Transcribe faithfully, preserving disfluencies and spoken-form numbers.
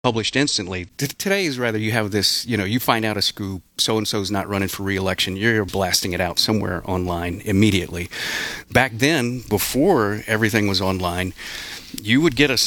published instantly. T- Today is rather you have this, you know, you find out a scoop, so and so's not running for re-election, you're blasting it out somewhere online immediately. Back then, before everything was online, you would get a